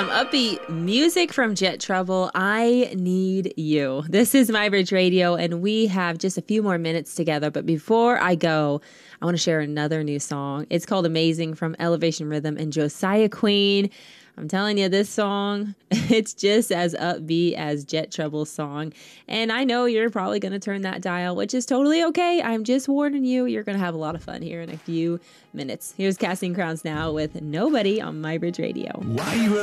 some upbeat music from Jet Trouble. I Need You. This is My Bridge Radio, and we have just a few more minutes together. But before I go, I want to share another new song. It's called Amazing from Elevation Rhythm and Josiah Queen. I'm telling you, this song, it's just as upbeat as Jet Trouble's song. And I know you're probably going to turn that dial, which is totally okay. I'm just warning you, you're going to have a lot of fun here in a few minutes. Here's Casting Crowns now with Nobody on My Bridge Radio. Why you